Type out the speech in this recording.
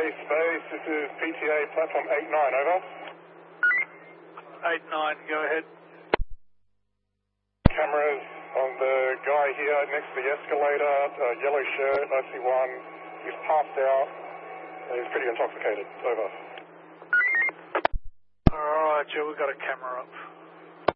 Space, this is PTA platform 89, over. 89, go ahead. Cameras on the guy here next to the escalator, yellow shirt, IC1. He's passed out. He's pretty intoxicated, over. Alright, Joe, we've got a camera up.